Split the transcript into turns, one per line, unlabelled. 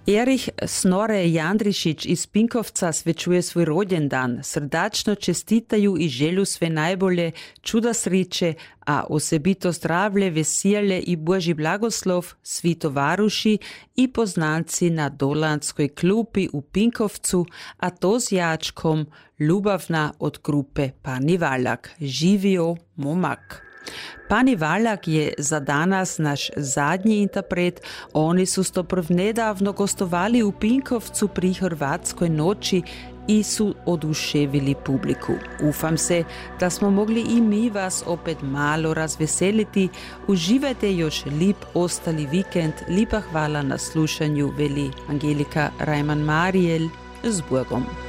Erich Snorre Jandrišić iz Pinkovca svečuje svoj rođendan. Srdačno čestitaju i želju sve najbolje, čuda sreće, a osebito zdravlje, veselje i Božji blagoslov svi tovaruši i poznanci na Dolandskoj klupi u Pinkovcu, a to z jačkom Ljubavna od grupe Pani Valak. Živio momak. Pani Valak je za danas naš zadnji interpret. Oni su stoprv nedavno gostovali u Pinkovcu pri Hrvatskoj noći i su oduševili publiku. Ufam se, da smo mogli i mi vas opet malo razveseliti. Uživajte još lip ostali vikend. Lipa hvala na slušanju, veli Angelika Reimann-Mariel z Burgom.